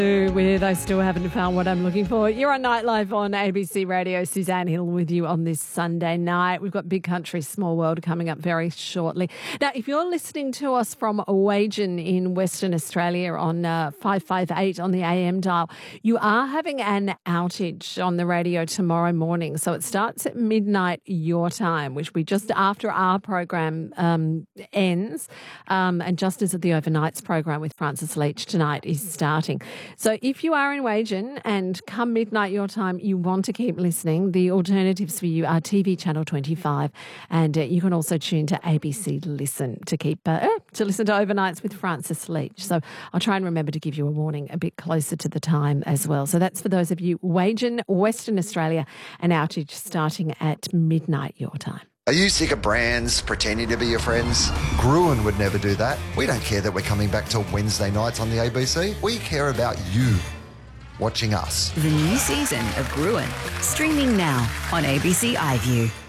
With I Still Haven't Found What I'm Looking For. You're on Nightlife on ABC Radio. Suzanne Hill with you on this Sunday night. We've got Big Country, Small World coming up very shortly. Now, if you're listening to us from Wagen in Western Australia on 558 on the AM dial, you are having an outage on the radio tomorrow morning. So it starts at midnight your time, which we just after our program ends, and just as the overnights program with Francis Leach tonight is starting. So if you are in Wagen and come midnight your time, you want to keep listening, the alternatives for you are TV Channel 25, and you can also tune to ABC Listen to keep to listen to overnights with Francis Leach. So I'll try and remember to give you a warning a bit closer to the time as well. So that's for those of you Wagen, Western Australia, an outage starting at midnight your time. Are you sick of brands pretending to be your friends? Gruen would never do that. We don't care that we're coming back to Wednesday nights on the ABC. We care about you watching us. The new season of Gruen, streaming now on ABC iView.